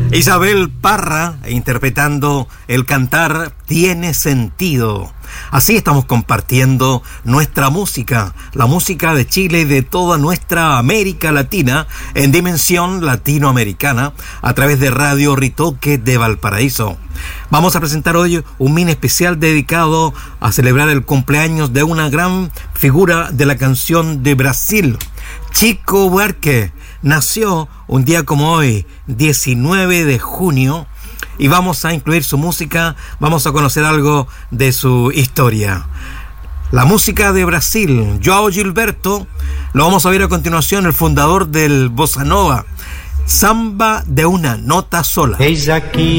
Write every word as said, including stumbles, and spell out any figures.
Isabel Parra interpretando el cantar Tiene Sentido. Así estamos compartiendo nuestra música, la música de Chile y de toda nuestra América Latina en dimensión latinoamericana a través de Radio Ritoque de Valparaíso. Vamos a presentar hoy un mini especial dedicado a celebrar el cumpleaños de una gran figura de la canción de Brasil. Chico Buarque nació un día como hoy, diecinueve de junio, y vamos a incluir su música, vamos a conocer algo de su historia. La música de Brasil, João Gilberto, lo vamos a ver a continuación, el fundador del Bossa Nova, Samba de una nota sola. Eis aqui